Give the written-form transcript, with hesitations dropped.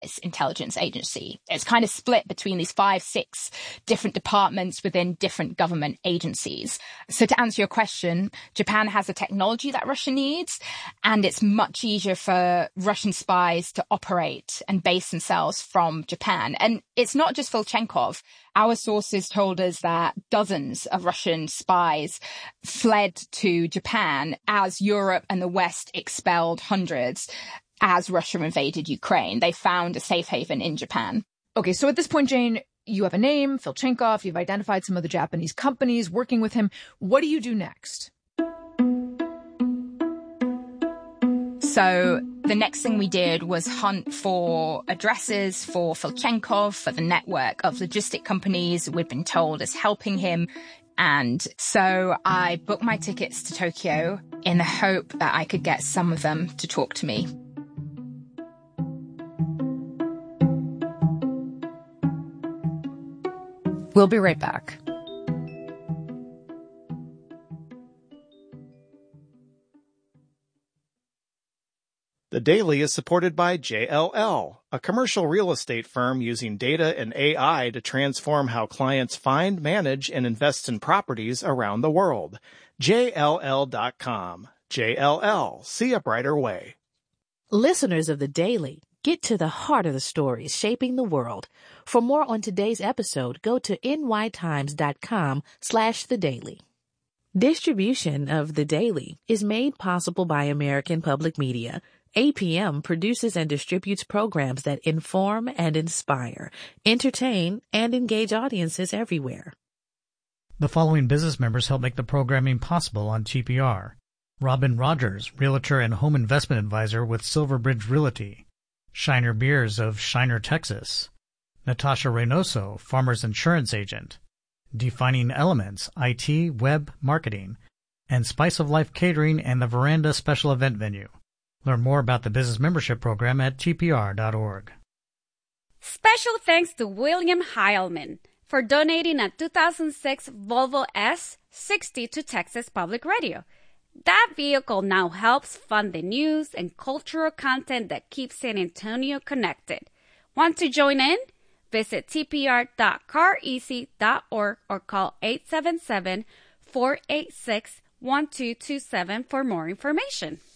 intelligence agency. It's kind of split between these 5, 6 different departments within different government agencies. So to answer your question, Japan has the technology that Russia needs, and it's much easier for Russian spies to operate and base themselves from Japan. And it's not just Filchenkov. Our sources told us that dozens of Russian spies fled to Japan as Europe and the West expelled hundreds. As Russia invaded Ukraine, they found a safe haven in Japan. Okay, so at this point, Jane, you have a name, Filchenkov, you've identified some of the Japanese companies working with him. What do you do next? So the next thing we did was hunt for addresses for Filchenkov, for the network of logistic companies we'd been told is helping him. And so I booked my tickets to Tokyo in the hope that I could get some of them to talk to me. We'll be right back. The Daily is supported by JLL, a commercial real estate firm using data and AI to transform how clients find, manage, and invest in properties around the world. JLL.com. JLL. See a brighter way. Listeners of The Daily, get to the heart of the stories shaping the world. For more on today's episode, go to nytimes.com/thedaily. Distribution of The Daily is made possible by American Public Media. APM produces and distributes programs that inform and inspire, entertain, and engage audiences everywhere. The following business members help make the programming possible on TPR. Robin Rogers, Realtor and Home Investment Advisor with Silverbridge Realty. Shiner Beers of Shiner, Texas. Natasha Reynoso, Farmers Insurance Agent. Defining Elements, IT, Web, Marketing. And Spice of Life Catering and the Veranda Special Event Venue. Learn more about the business membership program at tpr.org. Special thanks to William Heilman for donating a 2006 Volvo S60 to Texas Public Radio. That vehicle now helps fund the news and cultural content that keeps San Antonio connected. Want to join in? Visit tpr.careasy.org or call 877-486-1227 for more information.